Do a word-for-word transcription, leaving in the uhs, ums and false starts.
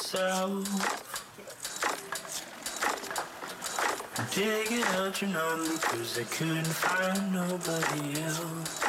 myself. Digging out your number cause I couldn't find nobody else.